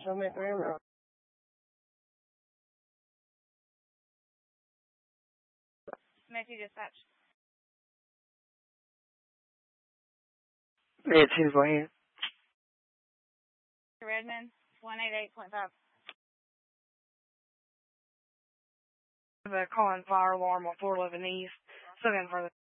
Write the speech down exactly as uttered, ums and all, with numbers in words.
Show me three room. Matthew Dispatch. Yeah, two point. Redmond, one eighty-eight point five. The calling fire alarm on four eleven East. Still getting further.